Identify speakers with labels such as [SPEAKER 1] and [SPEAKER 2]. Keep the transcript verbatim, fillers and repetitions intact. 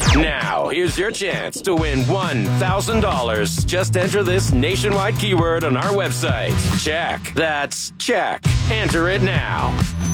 [SPEAKER 1] Now, here's your chance to win one thousand dollars. Just enter this nationwide keyword on our website. Check. That's check. Enter it now.